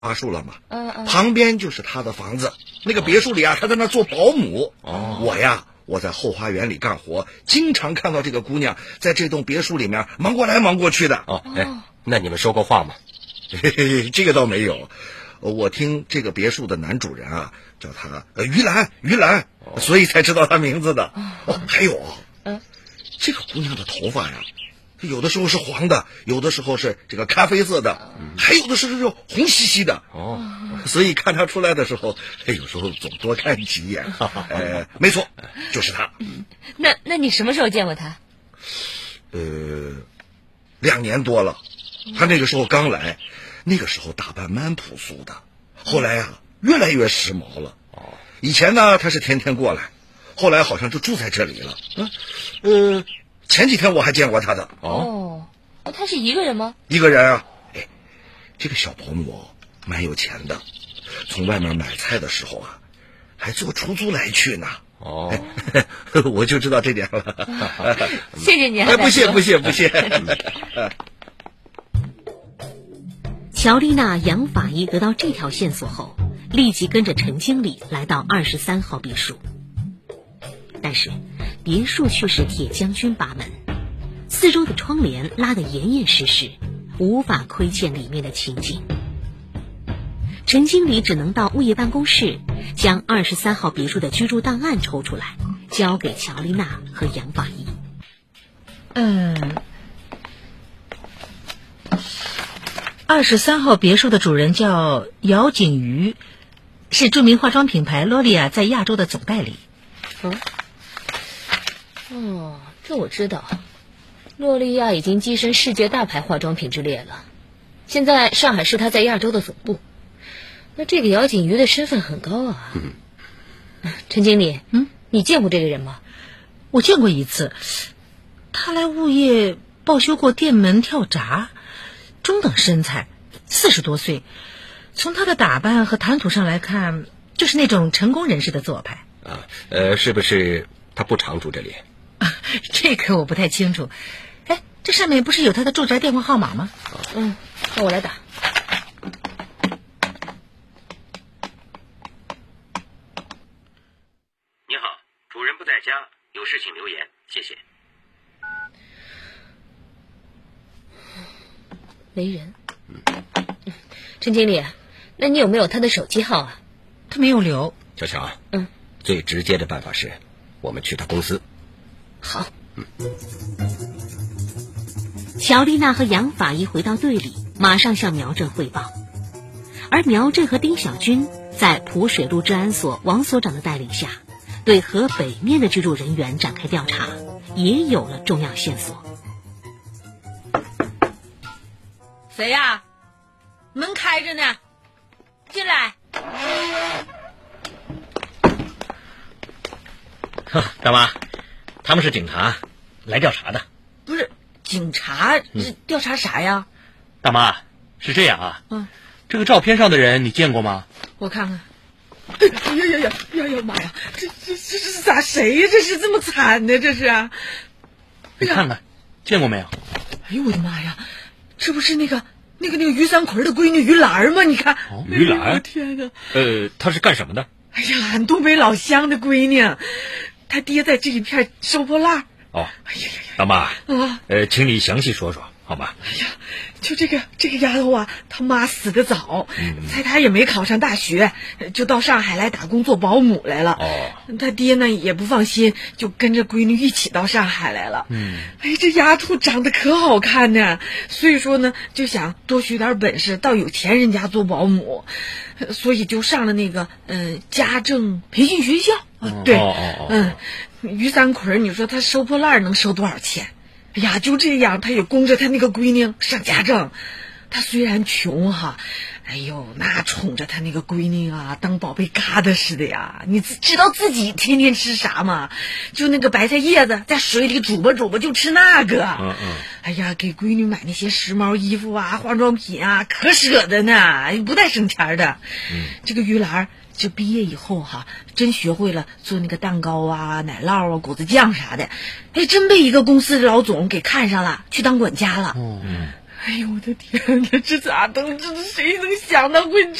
花树了嘛，旁边就是他的房子，那个别墅里啊，他在那做保姆。我在后花园里干活，经常看到这个姑娘在这栋别墅里面忙过来忙过去的。 那你们说过话吗？ 这个倒没有，我听这个别墅的男主人啊叫他于兰，所以才知道他名字的。还有这个姑娘的头发呀，有的时候是黄的，有的时候是这个咖啡色的，还有的是这种红兮兮的。所以看她出来的时候，有时候总多看几眼。没错，就是她。 那你什么时候见过她 ？2年多了。她那个时候刚来，那个时候打扮蛮朴素的，后来啊越来越时髦了。以前呢她是天天过来，后来好像就住在这里了。前几天我还见过她的。 她是一个人吗？ 一个人啊。这个小保姆蛮有钱的，从外面买菜的时候啊还坐出租来去呢。我就知道这点了。 谢谢你。 不谢。 乔丽娜、杨法医得到这条线索后，立即跟着陈经理来到23号别墅。但是别墅却是铁将军把门，四周的窗帘拉得严严实实，无法窥见里面的情景。陈经理只能到物业办公室将23号别墅的居住档案抽出来，交给乔丽娜和杨法医。 23号别墅的主人叫姚景瑜，是著名化妆品牌洛丽亚在亚洲的总代理。 这我知道，洛丽亚已经跻身世界大牌化妆品之列了。现在上海是他在亚洲的总部，那这个姚景瑜的身份很高啊。陈经理，你见过这个人吗？ 我见过一次，他来物业报修过店门跳闸，中等身材，40多岁。从他的打扮和谈吐上来看，就是那种成功人士的做派。 是不是他不常住这里？ 这个我不太清楚。这上面不是有他的住宅电话号码吗？ 那我来打。 你好，主人不在家，有事请留言，谢谢。 没人。陈经理，那你有没有他的手机号啊？ 他没有留。 小乔，最直接的办法是我们去他公司。 好。 乔丽娜和杨法医回到队里，马上向苗震汇报。而苗震和丁小军在蒲水路治安所王所长的带领下，对河北面的居住人员展开调查，也有了重要线索。 谁呀？门开着呢，进来。 大妈，他们是警察，来调查的。 不是警察，调查啥呀？ 大妈，是这样啊。这个照片上的人你见过吗？ 我看看。呀妈呀，这是咋谁呀？这是这么惨的，这是啊。 你看看，见过没有？ 哎呦我的妈呀，这不是那个于三魁的闺女于兰吗？你看。 于兰？ 我天哪！ 她是干什么的？ 哎呀，俺东北老乡的闺女，她爹在这一片收破烂。 哎呀，大妈请你详细说说好吗？ 哎呀，就这个丫头啊，她妈死得早，猜她也没考上大学，就到上海来打工做保姆来了。她爹呢也不放心，就跟着闺女一起到上海来了。这丫头长得可好看呢，所以说呢就想多学点本事，到有钱人家做保姆，所以就上了那个家政培训学校。于三魁，你说他收破烂能收多少钱？哎呀，就这样，他也供着他那个闺女上家政。他虽然穷哈，哎呦，那宠着他那个闺女啊，当宝贝疙瘩似的呀。你知道自己天天吃啥吗？就那个白菜叶子，在水里煮吧，就吃那个。哎呀，给闺女买那些时髦衣服啊、化妆品啊，可舍得呢，不带省钱的。这个于兰就毕业以后哈，真学会了做那个蛋糕啊、奶酪啊、果子酱啥的，真被一个公司的老总给看上了，去当管家了。 哎呦我的天哪，这咋能？这谁能想到会